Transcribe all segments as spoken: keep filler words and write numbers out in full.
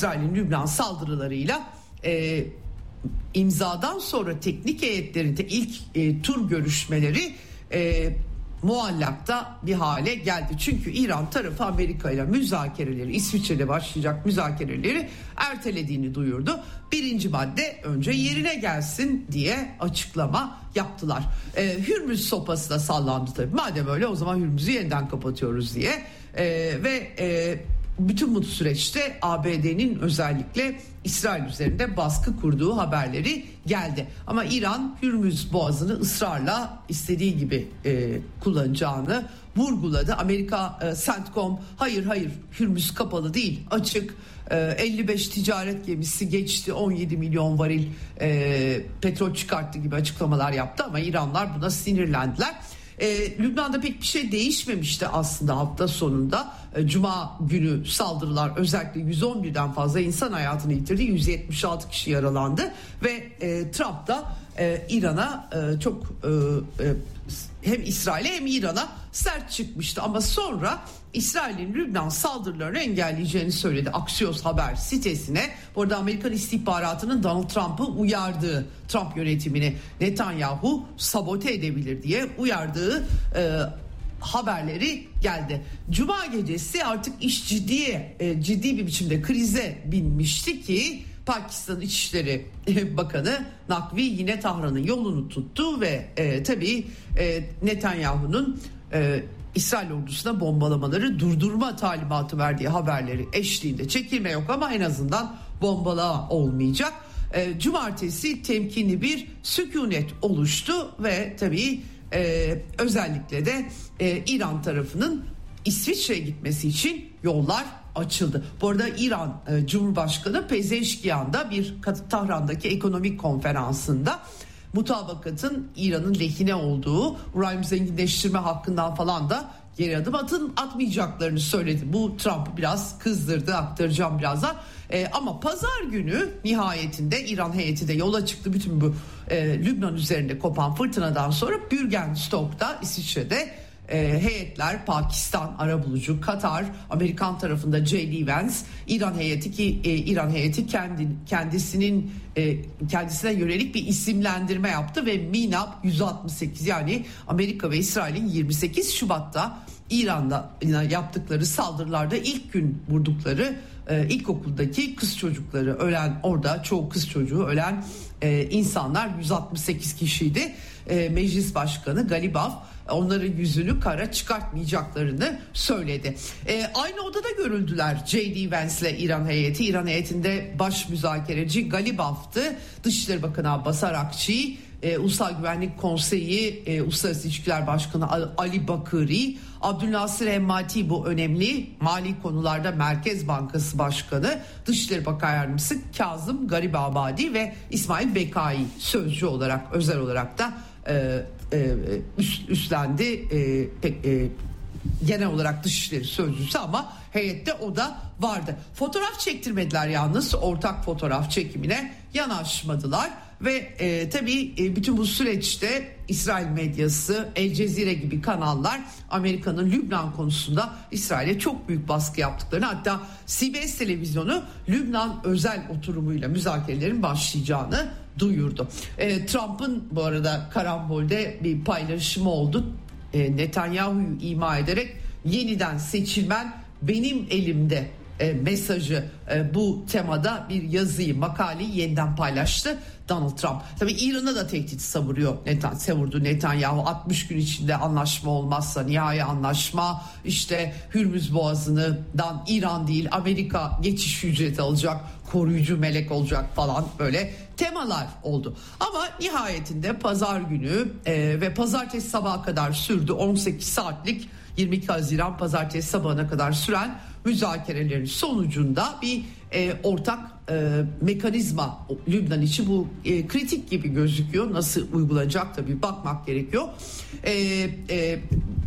İsrail'in Lübnan saldırılarıyla e, imzadan sonra teknik heyetlerinde ilk e, tur görüşmeleri e, muallakta bir hale geldi. Çünkü İran tarafı Amerika ile müzakereleri, İsviçre'de başlayacak müzakereleri ertelediğini duyurdu. Birinci madde önce yerine gelsin diye açıklama yaptılar. Ee, Hürmüz sopası da sallandı tabii. Madem öyle o zaman Hürmüz'ü yeniden kapatıyoruz diye. Ee, ve e, bütün bu süreçte A B D'nin özellikle İsrail üzerinde baskı kurduğu haberleri geldi. Ama İran Hürmüz Boğazı'nı ısrarla istediği gibi e, kullanacağını vurguladı. Amerika e, CENTCOM hayır hayır Hürmüz kapalı değil, açık. E, elli beş ticaret gemisi geçti, on yedi milyon varil e, petrol çıkarttı gibi açıklamalar yaptı ama İranlar buna sinirlendiler. E, Lübnan'da pek bir şey değişmemişti aslında hafta sonunda. E, Cuma günü saldırılar özellikle yüz on birden fazla insan hayatını yitirdi. yüz yetmiş altı kişi yaralandı ve e, Trump da e, İran'a e, çok e, e, hem İsrail'e hem İran'a sert çıkmıştı. Ama sonra İsrail'in Lübnan saldırılarını engelleyeceğini söyledi. Axios haber sitesine. Bu arada Amerikan istihbaratının Donald Trump'ı uyardığı, Trump yönetimini Netanyahu sabote edebilir diye uyardığı e, haberleri geldi. Cuma gecesi artık iş ciddiye, e, ciddi bir biçimde krize binmişti ki Pakistan İçişleri Bakanı Nakvi yine Tahran'ın yolunu tuttu ve e, tabii e, Netanyahu'nun e, İsrail ordusuna bombalamaları durdurma talimatı verdiği haberleri eşliğinde çekilme yok ama en azından bombalama olmayacak. E, cumartesi temkinli bir sükunet oluştu ve tabii e, özellikle de e, İran tarafının İsviçre'ye gitmesi için yollar açıldı. Bu arada İran e, Cumhurbaşkanı Pezeşkiyan'da bir Tahran'daki ekonomik konferansında mutabakatın İran'ın lehine olduğu, uranyum zenginleştirme hakkından falan da geri adım atın atmayacaklarını söyledi. Bu Trump'ı biraz kızdırdı, aktaracağım birazdan. E, ama pazar günü nihayetinde İran heyeti de yola çıktı. Bütün bu e, Lübnan üzerinde kopan fırtınadan sonra Bürgenstock'ta İsviçre'de e, heyetler Pakistan arabulucu, Katar, Amerikan tarafında J D Vance, İran heyeti ki e, İran heyeti kendi kendisinin e, kendisine yönelik bir isimlendirme yaptı ve MİNAP yüz altmış sekiz yani Amerika ve İsrail'in yirmi sekiz Şubat'ta İran'da yaptıkları saldırılarda ilk gün vurdukları e, ilkokuldaki kız çocukları ölen, orada çoğu kız çocuğu ölen e, insanlar yüz altmış sekiz kişiydi. E, Meclis Başkanı Galibaf onların yüzünü kara çıkartmayacaklarını söyledi. E, aynı odada görüldüler J D Vance ile İran heyeti. İran heyetinde baş müzakereci Galibaf'tı. Dışişleri Bakanı Abbas Arakçı, e, Ulusal Güvenlik Konseyi e, Uluslararası İlişkiler Başkanı Ali Bakıri, Abdülnasir Emmati bu önemli mali konularda Merkez Bankası Başkanı, Dışişleri Bakan Yardımcısı Kazım Garibabadi ve İsmail Bekai sözcü olarak özel olarak da e, e, üst, üstlendi. E, pek, e, genel olarak Dışişleri Sözcüsü ama heyette o da vardı. Fotoğraf çektirmediler yalnız, ortak fotoğraf çekimine yanaşmadılar. Ve e, tabii e, bütün bu süreçte İsrail medyası, El Cezire gibi kanallar Amerika'nın Lübnan konusunda İsrail'e çok büyük baskı yaptıklarını, hatta C B S televizyonu Lübnan özel oturumuyla müzakerelerin başlayacağını duyurdu. E, Trump'ın bu arada karambolde bir paylaşımı oldu. E, Netanyahu'yu ima ederek yeniden seçilmen benim elimde e, mesajı e, bu temada bir yazıyı, makaleyi yeniden paylaştı Donald Trump. Tabii İran'a da tehdit savuruyor. Netan, savurdu Netanyahu. altmış gün içinde anlaşma olmazsa, nihai anlaşma, işte Hürmüz Boğazı'ndan İran değil Amerika geçiş ücreti alacak, koruyucu melek olacak falan, böyle temalar oldu. Ama nihayetinde pazar günü e, ve pazartesi sabaha kadar sürdü. on sekiz saatlik, yirmi iki Haziran pazartesi sabahına kadar süren müzakerelerin sonucunda bir e, ortak e, mekanizma Lübnan için bu e, kritik gibi gözüküyor. Nasıl uygulanacak tabii bakmak gerekiyor. E, e,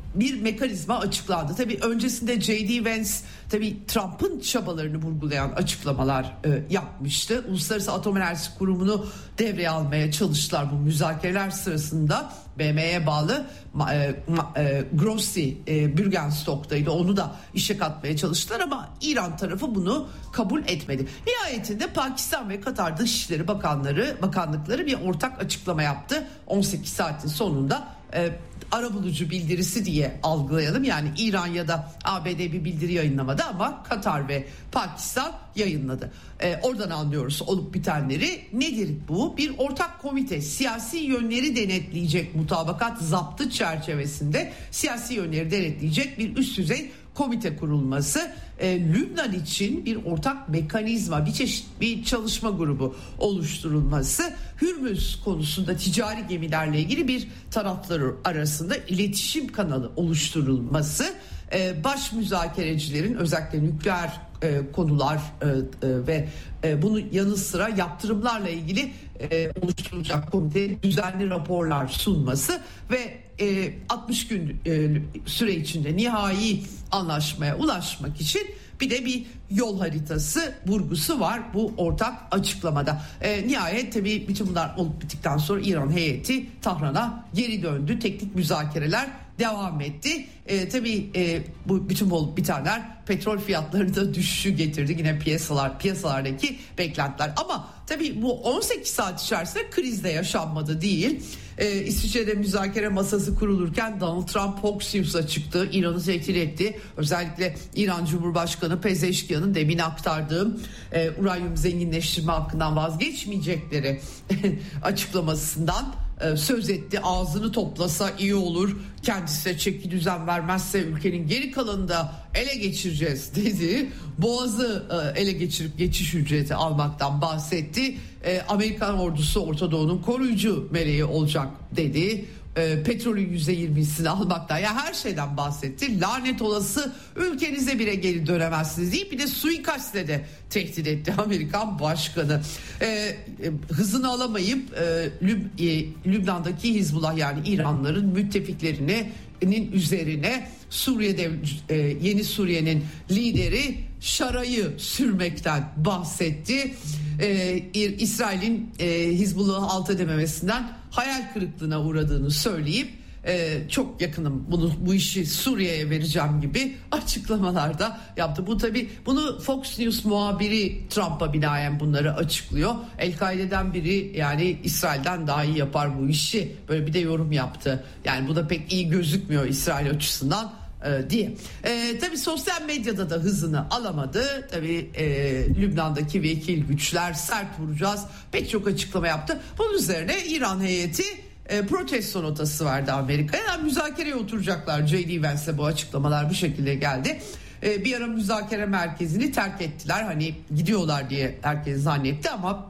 bir mekanizma açıklandı. Tabii öncesinde J D Vance tabii Trump'ın çabalarını vurgulayan açıklamalar e, yapmıştı. Uluslararası Atom Enerjisi Kurumu'nu devreye almaya çalıştılar bu müzakereler sırasında. B M E'ye bağlı e, e, Grossi e, Bürgenstock'taydı. Onu da işe katmaya çalıştılar ama İran tarafı bunu kabul etmedi. Nihayetinde Pakistan ve Katar Dışişleri Bakanları Bakanlıkları bir ortak açıklama yaptı. on sekiz saatin sonunda e, arabulucu bildirisi diye algılayalım. Yani İran ya da A B D bir bildiri yayınlamadı ama Katar ve Pakistan yayınladı. Ee, oradan anlıyoruz olup bitenleri. Nedir bu? Bir ortak komite, siyasi yönleri denetleyecek mutabakat zaptı çerçevesinde siyasi yönleri denetleyecek bir üst düzey komite kurulması, e, Lübnan için bir ortak mekanizma, bir çeşit bir çalışma grubu oluşturulması, Hürmüz konusunda ticari gemilerle ilgili bir taraflar arasında iletişim kanalı oluşturulması, e, baş müzakerecilerin özellikle nükleer e, konular e, e, ve e, bunun yanı sıra yaptırımlarla ilgili e, oluşturulacak komite düzenli raporlar sunması ve e, altmış gün e, süre içinde nihai anlaşmaya ulaşmak için bir de bir yol haritası vurgusu var bu ortak açıklamada. E, nihayet tabii bütün bunlar olup bittikten sonra İran heyeti Tahran'a geri döndü. Teknik müzakereler devam etti. E, tabii e, bu bütün olup bitenler petrol fiyatlarını da düşüşü getirdi. Yine piyasalar piyasalardaki beklentiler. Ama tabii bu on sekiz saat içerisinde kriz de yaşanmadı değil. Ee, İsviçre'de müzakere masası kurulurken Donald Trump Fox News'a çıktı. İran'ı tehdit etti. Özellikle İran Cumhurbaşkanı Pezeşkiyan'ın demin aktardığım e, uranyum zenginleştirme hakkından vazgeçmeyecekleri açıklamasından e, söz etti. Ağzını toplasa iyi olur. Kendisi de çeki düzen vermezse ülkenin geri kalanını da ele geçireceğiz dedi. Boğazı e, ele geçirip geçiş ücreti almaktan bahsetti. E, Amerikan ordusu Orta Doğu'nun koruyucu meleği olacak dedi. E, petrolün yüzde yirmisini almaktan, ya her şeyden bahsetti. Lanet olası ülkenize bile geri dönemezsiniz deyip bir de suikastle de tehdit etti Amerikan başkanı. E, e, hızını alamayıp e, Lüb, e, Lübnan'daki Hizbullah yani İranlıların müttefiklerinin üzerine Suriye'de e, yeni Suriye'nin lideri Şara'yı sürmekten bahsetti. Ee, İsrail'in e, Hizbullah'ı alt edememesinden hayal kırıklığına uğradığını söyleyip e, çok yakınım bunu bu işi Suriye'ye vereceğim gibi açıklamalarda yaptı. Bu tabii bunu Fox News muhabiri Trump'a binaen bunları açıklıyor. El-Kaide'den biri yani İsrail'den daha iyi yapar bu işi, böyle bir de yorum yaptı. Yani bu da pek iyi gözükmüyor İsrail açısından e, diye. E, tabii sosyal medyada da hızını alamadı. Tabii e, Lübnan'daki vekil güçler sert vuracağız pek çok açıklama yaptı. Bunun üzerine İran heyeti e, protesto notası verdi Amerika'ya. Yani müzakereye oturacaklar. J D Vance'le bu açıklamalar bu şekilde geldi. E, bir ara müzakere merkezini terk ettiler. Hani gidiyorlar diye herkes zannetti ama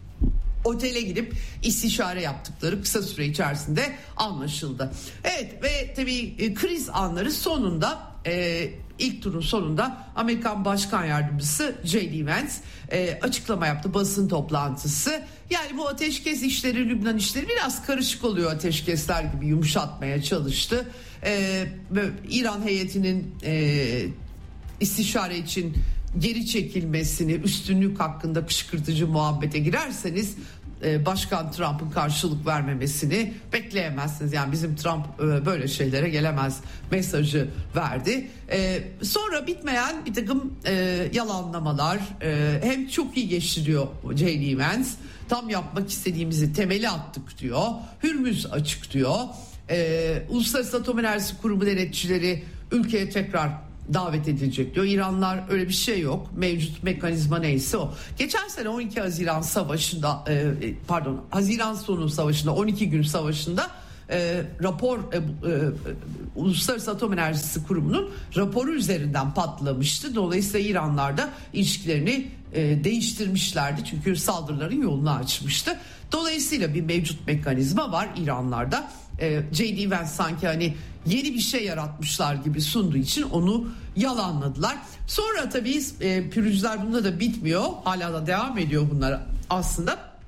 otele gidip istişare yaptıkları kısa süre içerisinde anlaşıldı. Evet ve tabii e, kriz anları sonunda e, ilk turun sonunda Amerikan Başkan Yardımcısı J D Vance e, açıklama yaptı, basın toplantısı. Yani bu ateşkes işleri, Lübnan işleri biraz karışık oluyor, ateşkesler gibi yumuşatmaya çalıştı. E, İran heyetinin e, istişare için geri çekilmesini, üstünlük hakkında kışkırtıcı muhabbete girerseniz Başkan Trump'ın karşılık vermemesini bekleyemezsiniz. Yani bizim Trump böyle şeylere gelemez mesajı verdi. Sonra bitmeyen bir takım yalanlamalar, hem çok iyi geçiriyor J D Vance, tam yapmak istediğimizi temeli attık diyor, Hürmüz açık diyor, Uluslararası Atom Enerjisi Kurumu denetçileri ülkeye tekrar davet edilecek diyor. İranlılar öyle bir şey yok. Mevcut mekanizma neyse o. Geçen sene on iki Haziran savaşında e, pardon Haziran sonu savaşında on iki gün savaşında e, rapor e, e, Uluslararası Atom Enerjisi Kurumu'nun raporu üzerinden patlamıştı. Dolayısıyla İranlılar da ilişkilerini e, değiştirmişlerdi. Çünkü saldırıların yolunu açmıştı. Dolayısıyla bir mevcut mekanizma var İranlarda. E, J D Vance sanki hani yeni bir şey yaratmışlar gibi sunduğu için onu yalanladılar. Sonra tabii e, pürüzler bunda da bitmiyor. Hala da devam ediyor bunlar aslında.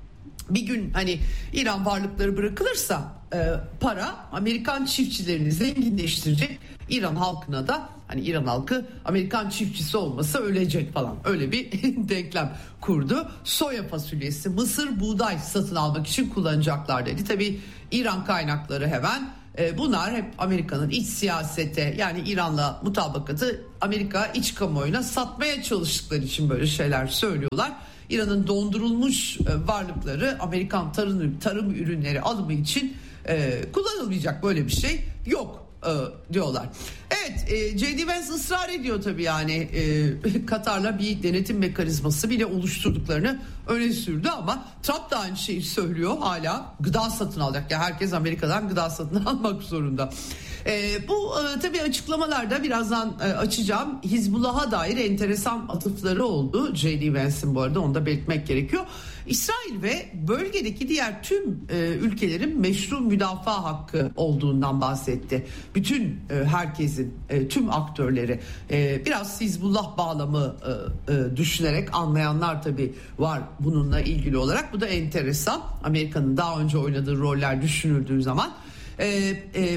bir gün hani İran varlıkları bırakılırsa e, para Amerikan çiftçilerini zenginleştirecek, İran halkına da hani İran halkı Amerikan çiftçisi olmasa ölecek falan, öyle bir denklem kurdu. Soya fasulyesi, mısır, buğday satın almak için kullanacaklar dedi. Tabii İran kaynakları hemen e, bunlar hep Amerika'nın iç siyasete, yani İran'la mutabakatı Amerika iç kamuoyuna satmaya çalıştıkları için böyle şeyler söylüyorlar. İran'ın dondurulmuş varlıkları Amerikan tarım, tarım ürünleri alımı için e, kullanılmayacak, böyle bir şey yok e, diyorlar. Evet, e, J D. Vance ısrar ediyor tabii, yani e, Katar'la bir denetim mekanizması bile oluşturduklarını öne sürdü ama Trump da aynı şeyi söylüyor, hala gıda satın alacak. Yani herkes Amerika'dan gıda satın almak zorunda. E, bu e, tabii açıklamalarda birazdan e, açacağım. Hizbullah'a dair enteresan atıfları oldu J D. Vance'in, bu arada onu da belirtmek gerekiyor. İsrail ve bölgedeki diğer tüm e, ülkelerin meşru müdafaa hakkı olduğundan bahsetti. Bütün e, herkesin, e, tüm aktörleri e, biraz Hizbullah bağlamı e, e, düşünerek anlayanlar tabii var bununla ilgili olarak. Bu da enteresan. Amerika'nın daha önce oynadığı roller düşünüldüğü zaman. E, e,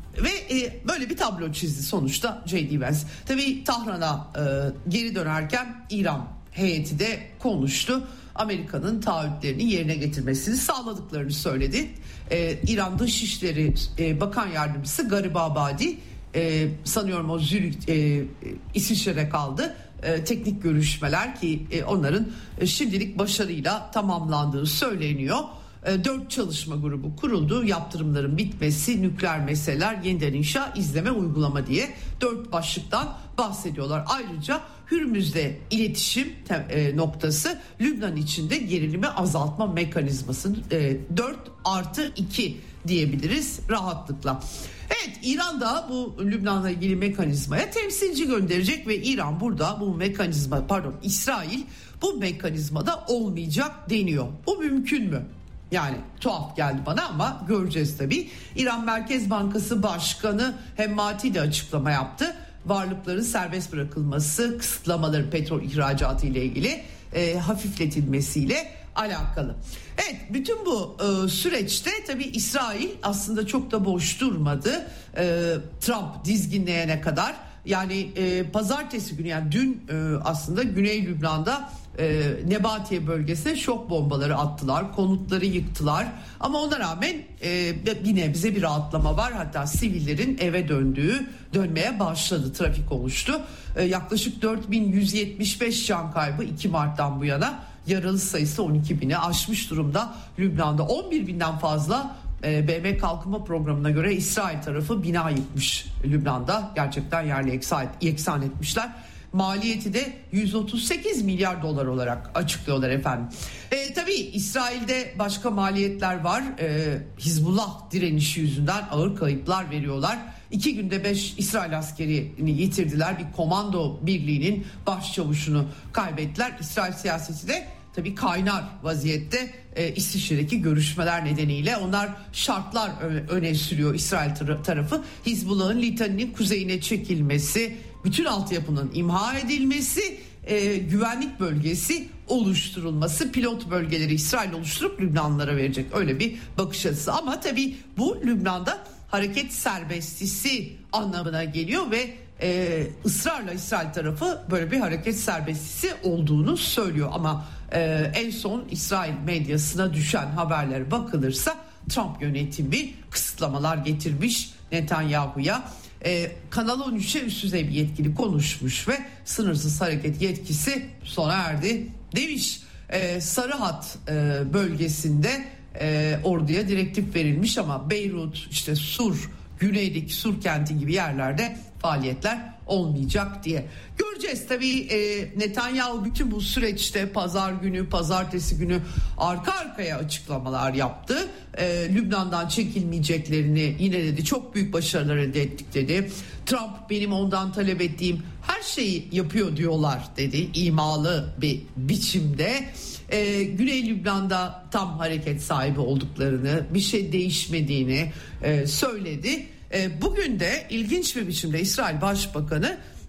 Ve e, böyle bir tablo çizdi sonuçta J D. Vance. Tabii Tahran'a e, geri dönerken İran heyeti de konuştu. Amerika'nın taahhütlerini yerine getirmesini sağladıklarını söyledi. Ee, İran Dışişleri e, Bakan Yardımcısı Garibabadi, e, sanıyorum o Zürich, e, İsviçre'de kaldı. E, teknik görüşmeler ki e, onların e, şimdilik başarıyla tamamlandığı söyleniyor. E, dört çalışma grubu kuruldu. Yaptırımların bitmesi, nükleer meseleler, yeniden inşa, izleme, uygulama diye dört başlıktan bahsediyorlar. Ayrıca Hürmüz'de iletişim e, noktası, Lübnan içinde gerilimi azaltma mekanizması, e, dört artı iki diyebiliriz rahatlıkla. Evet, İran da bu Lübnan'la ilgili mekanizmaya temsilci gönderecek ve İran burada bu mekanizma, pardon İsrail bu mekanizmada olmayacak deniyor. Bu mümkün mü? Yani tuhaf geldi bana ama göreceğiz tabii. İran Merkez Bankası Başkanı Hemmati de açıklama yaptı. Varlıkların serbest bırakılması, kısıtlamaların petrol ihracatı ile ilgili e, hafifletilmesiyle alakalı. Evet, bütün bu e, süreçte tabii İsrail aslında çok da boş durmadı. E, Trump dizginleyene kadar, yani e, pazartesi günü, yani dün e, aslında Güney Lübnan'da e, Nebatiye bölgesine şok bombaları attılar, konutları yıktılar. Ama ona rağmen e, bir nebze bir rahatlama var. Hatta sivillerin eve döndüğü, dönmeye başladı, trafik oluştu. E, yaklaşık dört bin yüz yetmiş beş can kaybı iki Mart'tan bu yana, yaralı sayısı on iki bini aşmış durumda. Lübnan'da on bir binden fazla B M Kalkınma Programı'na göre İsrail tarafı bina yıkmış Lübnan'da. Gerçekten yerle yeksan etmişler. Maliyeti de yüz otuz sekiz milyar dolar olarak açıklıyorlar efendim. E, tabii İsrail'de başka maliyetler var. E, Hizbullah direnişi yüzünden ağır kayıplar veriyorlar. İki günde beş İsrail askerini yitirdiler. Bir komando birliğinin başçavuşunu kaybettiler. İsrail siyaseti de tabii kaynar vaziyette e, İsviçre'deki görüşmeler nedeniyle. Onlar şartlar öne sürüyor İsrail tarafı. Hizbullah'ın Litani'nin kuzeyine çekilmesi, bütün altyapının imha edilmesi, e, güvenlik bölgesi oluşturulması, pilot bölgeleri İsrail oluşturup Lübnanlılara verecek, öyle bir bakış açısı. Ama tabii bu Lübnan'da hareket serbestisi anlamına geliyor ve e, ısrarla İsrail tarafı böyle bir hareket serbestisi olduğunu söylüyor. Ama e, en son İsrail medyasına düşen haberlere bakılırsa Trump yönetimi kısıtlamalar getirmiş Netanyahu'ya. Ee, Kanal on üç'e üst düzey bir yetkili konuşmuş ve sınırsız hareket yetkisi sona erdi demiş. Ee, Sarı Hat e, bölgesinde e, orduya direktif verilmiş ama Beyrut, işte Sur, güneydeki Sur kenti gibi yerlerde faaliyetler olmayacak diye. Göreceğiz tabii. e, Netanyahu bütün bu süreçte pazar günü, pazartesi günü arka arkaya açıklamalar yaptı. E, Lübnan'dan çekilmeyeceklerini yine dedi, çok büyük başarılar elde ettik dedi. Trump benim ondan talep ettiğim her şeyi yapıyor diyorlar dedi, imalı bir biçimde. Ee, Güney Lübnan'da tam hareket sahibi olduklarını, bir şey değişmediğini e, söyledi. E, bugün de ilginç bir biçimde İsrail Başbakanı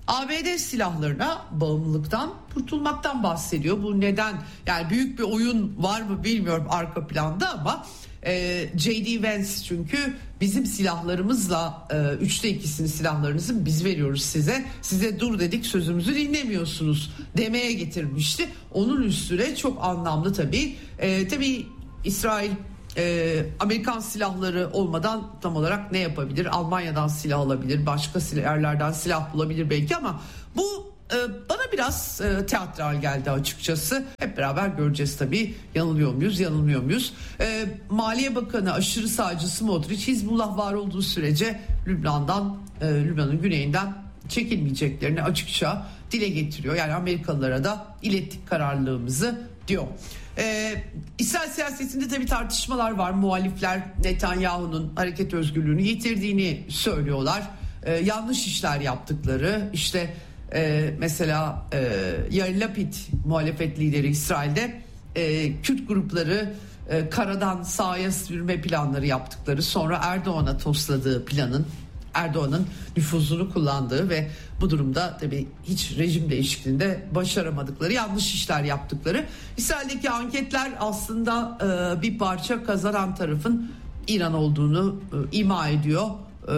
A B D silahlarına bağımlılıktan kurtulmaktan bahsediyor. Bu neden? Yani büyük bir oyun var mı bilmiyorum arka planda ama e, J D Vance çünkü bizim silahlarımızla e, üçte ikisini silahlarınızı biz veriyoruz size. Size dur dedik sözümüzü dinlemiyorsunuz demeye getirmişti. Onun üstüne çok anlamlı tabii. E, tabii İsrail Ee, Amerikan silahları olmadan tam olarak ne yapabilir? Almanya'dan silah alabilir, başka yerlerden silah bulabilir belki ama bu e, bana biraz e, teatral geldi açıkçası. Hep beraber göreceğiz tabii. Yanılıyor muyuz, yanılmıyor muyuz? E, Maliye Bakanı aşırı sağcı Smotrich, Hizbullah var olduğu sürece Lübnan'dan, e, Lübnan'ın güneyinden çekilmeyeceklerini açıkça dile getiriyor. Yani Amerikalılara da ilettik kararlılığımızı diyor. Ee, İsrail siyasetinde tabii tartışmalar var. Muhalifler Netanyahu'nun hareket özgürlüğünü yitirdiğini söylüyorlar. Ee, yanlış işler yaptıkları, işte e, mesela e, Yair Lapid muhalefet lideri İsrail'de e, Kürt grupları e, karadan sahaya sürme planları yaptıkları, sonra Erdoğan'a tosladığı planın, Erdoğan'ın nüfuzunu kullandığı ve bu durumda tabii hiç rejim değişikliğinde başaramadıkları, yanlış işler yaptıkları. İsrail'deki anketler aslında e, bir parça kazanan tarafın İran olduğunu e, ima ediyor. E,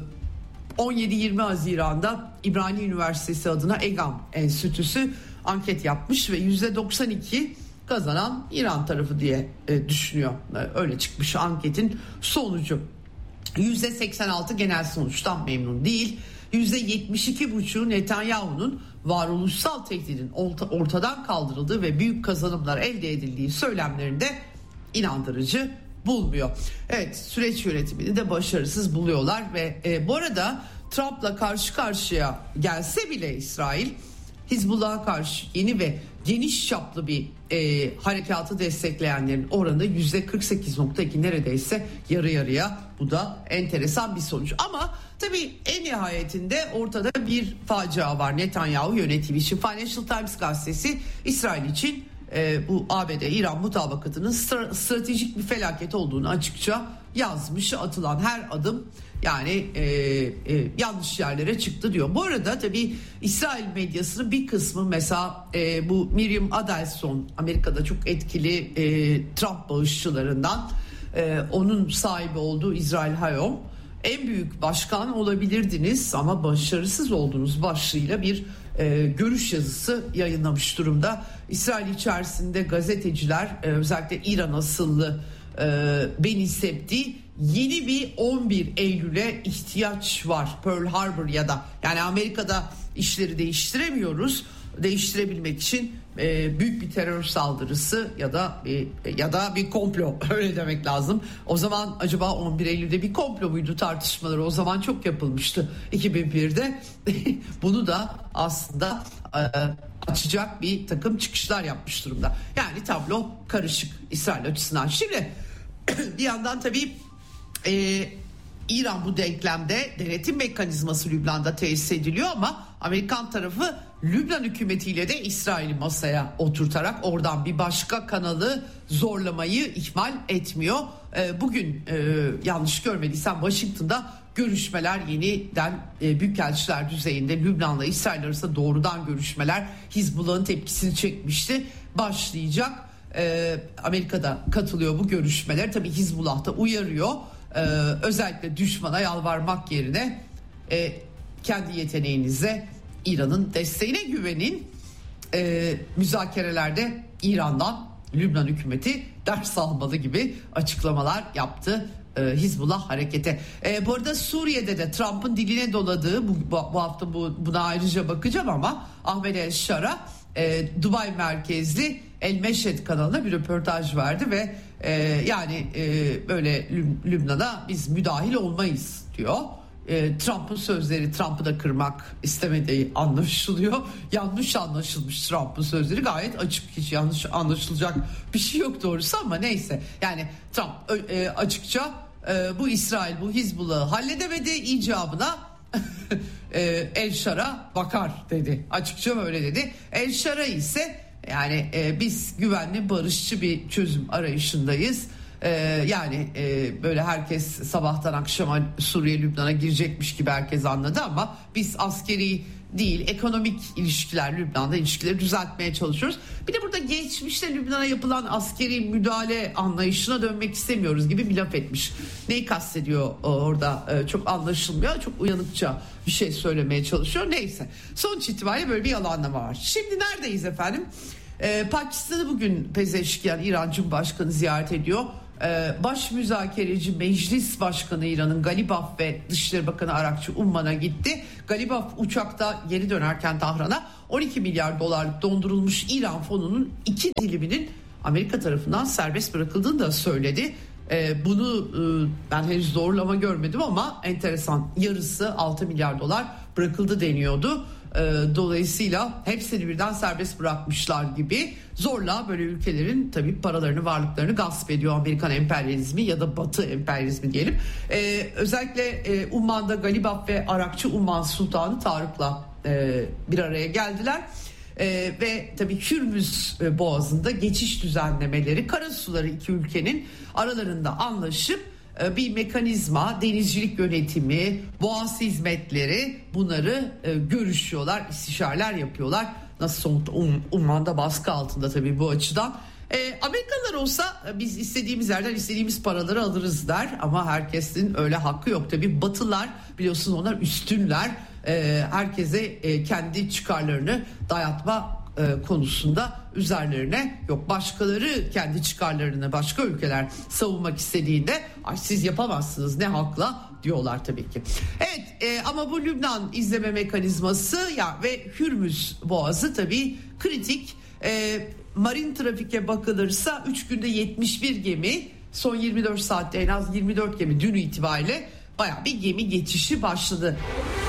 on yedi yirmi Haziran'da İbrani Üniversitesi adına EGAM Enstitüsü anket yapmış ve yüzde doksan iki kazanan İran tarafı diye e, düşünüyor. E, öyle çıkmış anketin sonucu. yüzde seksen altı genel sonuçtan memnun değil. yüzde yetmiş iki buçuğu Netanyahu'nun varoluşsal tehdidin ortadan kaldırıldığı ve büyük kazanımlar elde edildiği söylemlerinde inandırıcı bulmuyor. Evet, süreç yönetimini de başarısız buluyorlar ve e, bu arada Trump'la karşı karşıya gelse bile İsrail, Hizbullah'a karşı yeni ve geniş çaplı bir e, harekatı destekleyenlerin oranı yüzde kırk sekiz nokta iki, neredeyse yarı yarıya. Bu da enteresan bir sonuç. Ama tabii en nihayetinde ortada bir facia var Netanyahu yönetimi için. Financial Times gazetesi İsrail için e, bu A B D-İran mutabakatının stra- stratejik bir felaket olduğunu açıkça yazmış. Atılan her adım yani e, e, yanlış yerlere çıktı diyor. Bu arada tabii İsrail medyasının bir kısmı, mesela e, bu Miriam Adelson, Amerika'da çok etkili e, Trump bağışçılarından, e, onun sahibi olduğu İsrail Hayom, en büyük başkan olabilirdiniz ama başarısız oldunuz başlığıyla bir e, görüş yazısı yayınlamış durumda. İsrail içerisinde gazeteciler, e, özellikle İran asıllı e, Beni Septi, yeni bir on bir Eylül'e ihtiyaç var. Pearl Harbor ya da, yani Amerika'da işleri değiştiremiyoruz. Değiştirebilmek için e, büyük bir terör saldırısı ya da e, ya da bir komplo, öyle demek lazım. O zaman acaba on bir Eylül'de bir komplo muydu tartışmaları o zaman çok yapılmıştı iki bin birde. Bunu da aslında e, açacak bir takım çıkışlar yapmış durumda. Yani tablo karışık İsrail açısından. Şimdi bir yandan tabii Ee, İran bu denklemde denetim mekanizması Lübnan'da tesis ediliyor ama Amerikan tarafı Lübnan hükümetiyle de İsrail'i masaya oturtarak oradan bir başka kanalı zorlamayı ihmal etmiyor. Ee, bugün e, yanlış görmediysem Washington'da görüşmeler yeniden e, büyükelçiler düzeyinde Lübnan'la İsrail arasında doğrudan görüşmeler, Hizbullah'ın tepkisini çekmişti, başlayacak. Ee, Amerika'da katılıyor bu görüşmeler. Tabii Hizbullah da uyarıyor. Ee, özellikle düşmana yalvarmak yerine e, kendi yeteneğinize, İran'ın desteğine güvenin. Ee, müzakerelerde İran'dan Lübnan hükümeti ders almalı gibi açıklamalar yaptı e, Hizbullah harekete. E, bu arada Suriye'de de Trump'ın diline doladığı, bu, bu hafta bu, buna ayrıca bakacağım ama Ahmet El Şara e, Dubai merkezli El Meşhed kanalına bir röportaj verdi ve e, yani e, böyle Lübnan'a biz müdahil olmayız diyor. E, Trump'ın sözleri, Trump'ı da kırmak istemediği anlaşılıyor. Yanlış anlaşılmış Trump'ın sözleri, gayet açık, hiç yanlış anlaşılacak bir şey yok doğrusu ama neyse. Yani Trump e, açıkça e, bu İsrail bu Hizbullah'ı halledemedi, icabına e, El Şara bakar dedi. Açıkça böyle dedi. El Şara ise yani e, biz güvenli, barışçı bir çözüm arayışındayız. E, yani e, böyle herkes sabahtan akşama Suriye, Lübnan'a girecekmiş gibi herkes anladı ama biz askeri değil. Ekonomik ilişkiler, Lübnan'da ilişkileri düzeltmeye çalışıyoruz. Bir de burada geçmişte Lübnan'a yapılan askeri müdahale anlayışına dönmek istemiyoruz gibi bir laf etmiş. Neyi kastediyor orada çok anlaşılmıyor. Çok uyanıkça bir şey söylemeye çalışıyor. Neyse, sonuç itibariyle böyle bir yalanlama var. Şimdi neredeyiz efendim? Ee, Pakistan'ı bugün Pezeşkiyan İran Cumhurbaşkanı ziyaret ediyor. Ee, baş müzakereci Meclis Başkanı İran'ın Galibaf ve Dışişleri Bakanı Arakçı Umman'a gitti. Galibaf uçakta geri dönerken Tahran'a on iki milyar dolarlık dondurulmuş İran fonunun iki diliminin Amerika tarafından serbest bırakıldığını da söyledi. Ee, bunu e, ben henüz doğrulama görmedim ama enteresan, yarısı altı milyar dolar bırakıldı deniyordu. Dolayısıyla hepsini birden serbest bırakmışlar gibi, zorla böyle ülkelerin tabii paralarını, varlıklarını gasp ediyor Amerikan emperyalizmi ya da Batı emperyalizmi diyelim. Ee, özellikle e, Umman'da Galibaf ve Arakçı Umman Sultanı Tarık'la e, bir araya geldiler. Ee, ve tabii Hürmüz Boğazı'nda geçiş düzenlemeleri, karasuları iki ülkenin aralarında anlaşıp bir mekanizma, denizcilik yönetimi, boğaz hizmetleri, bunları e, görüşüyorlar, istişareler yapıyorlar. Nasıl um, Umman'da baskı altında tabii bu açıdan. E, Amerikalılar olsa biz istediğimiz yerden istediğimiz paraları alırız der ama herkesin öyle hakkı yok. Tabii Batılar, biliyorsun, onlar üstünler. E, herkese e, kendi çıkarlarını dayatma e, konusunda üzerlerine yok. Başkaları kendi çıkarlarını, başka ülkeler savunmak istediğinde ay siz yapamazsınız, ne hakla diyorlar tabii ki. Evet e, ama bu Lübnan izleme mekanizması ya ve Hürmüz Boğazı tabii kritik. E, marin trafike bakılırsa üç günde yetmiş bir gemi, son yirmi dört saatte en az yirmi dört gemi, dün itibariyle bayağı bir gemi geçişi başladı.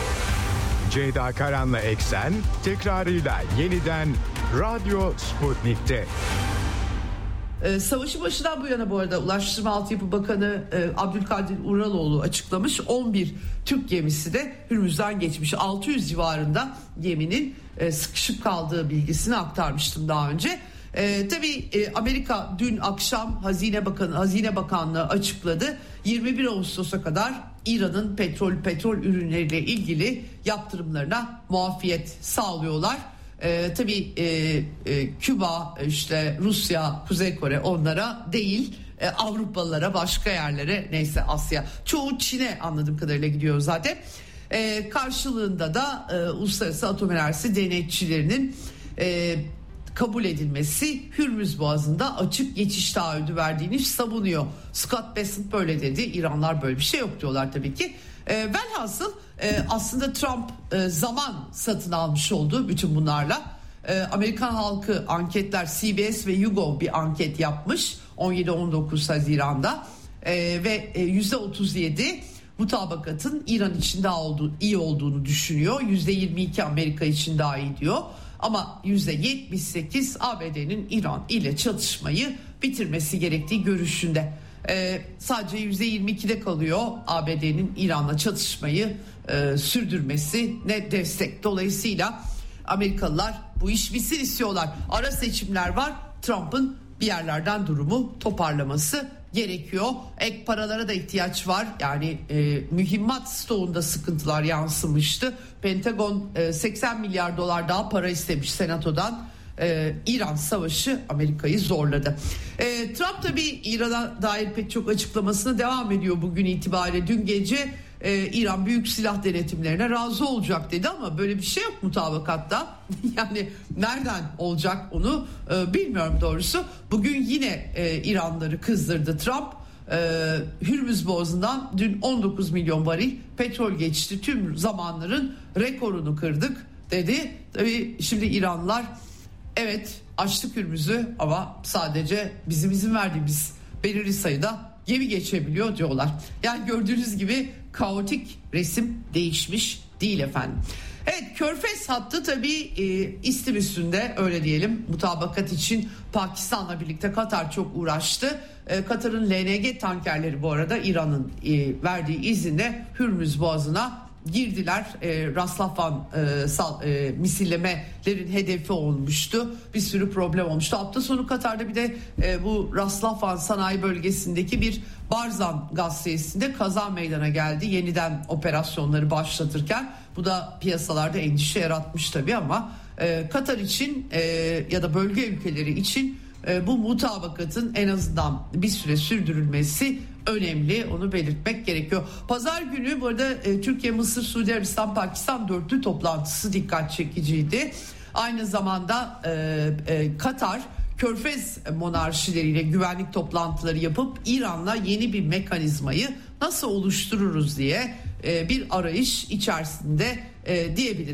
Ceyda Karan'la Eksen tekrarıyla yeniden Radyo Sputnik'te. Ee, savaşı başından bu yana bu arada Ulaştırma Altyapı Bakanı e, Abdülkadir Uraloğlu açıklamış. on bir Türk gemisi de Hürmüz'den geçmiş. altı yüz civarında geminin e, sıkışıp kaldığı bilgisini aktarmıştım daha önce. E, tabii e, Amerika dün akşam Hazine Bakanı Hazine Bakanlığı açıkladı. yirmi bir Ağustos'a kadar İran'ın petrol petrol ürünleriyle ilgili yaptırımlarına muafiyet sağlıyorlar. Ee, tabii e, e, Küba, işte Rusya, Kuzey Kore onlara değil, e, Avrupalılara, başka yerlere, neyse Asya, çoğu Çin'e anladığım kadarıyla gidiyor zaten. E, karşılığında da e, Uluslararası Atom Enerjisi denetçilerinin e, kabul edilmesi, Hürmüz Boğazı'nda açık geçiş taahhüdü verdiğini savunuyor. Scott Bessent böyle dedi, İranlar böyle bir şey yok diyorlar tabii ki. E, velhasıl e, aslında Trump e, zaman satın almış oldu bütün bunlarla. E, Amerikan halkı anketler, C B S ve YouGov bir anket yapmış on yedi on dokuz Haziran'da e, ve e, yüzde otuz yedi mutabakatın İran için daha olduğu, iyi olduğunu düşünüyor. yüzde yirmi iki Amerika için daha iyi diyor. Ama yüzde yetmiş sekiz A B D'nin İran ile çatışmayı bitirmesi gerektiği görüşünde. Ee, sadece yüzde yirmi ikide kalıyor A B D'nin İran'la çatışmayı e, sürdürmesi ne destek. Dolayısıyla Amerikalılar bu iş bitsin istiyorlar. Ara seçimler var. Trump'ın bir yerlerden durumu toparlaması gerekiyor. Ek paralara da ihtiyaç var. Yani e, mühimmat stoğunda sıkıntılar yansımıştı. Pentagon e, seksen milyar dolar daha para istemiş Senato'dan. Ee, İran savaşı Amerika'yı zorladı. Ee, Trump tabii İran'a dair pek çok açıklamasına devam ediyor bugün itibariyle. Dün gece e, İran büyük silah denetimlerine razı olacak dedi ama böyle bir şey yok mutabakatta. Yani nereden olacak onu e, bilmiyorum doğrusu. Bugün yine e, İranları kızdırdı Trump. E, Hürmüz Boğazı'ndan dün on dokuz milyon varil petrol geçti. Tüm zamanların rekorunu kırdık dedi. Tabii şimdi İranlılar, evet açtık Hürmüz'ü ama sadece bizim izin verdiğimiz belirli sayıda gemi geçebiliyor diyorlar. Yani gördüğünüz gibi kaotik resim değişmiş değil efendim. Evet, Körfez hattı tabii e, istim üstünde, öyle diyelim. Mutabakat için Pakistan'la birlikte Katar çok uğraştı. E, Katar'ın L N G tankerleri bu arada İran'ın e, verdiği izinle Hürmüz Boğazı'na girdiler. E, Raslafan e, sal, e, misillemelerin hedefi olmuştu. Bir sürü problem olmuştu. Hafta sonu Katar'da bir de e, bu Raslafan sanayi bölgesindeki bir Barzan gaz tesisinde kaza meydana geldi. Yeniden operasyonları başlatırken Bu da piyasalarda endişe yaratmış tabii ama e, Katar için e, ya da bölge ülkeleri için e, bu mutabakatın en azından bir süre sürdürülmesi önemli, onu belirtmek gerekiyor. Pazar günü bu arada e, Türkiye, Mısır, Suudi Arabistan, Pakistan dörtlü toplantısı dikkat çekiciydi. Aynı zamanda e, e, Katar Körfez monarşileriyle güvenlik toplantıları yapıp İran'la yeni bir mekanizmayı nasıl oluştururuz diye e, bir arayış içerisinde e, diyebiliriz.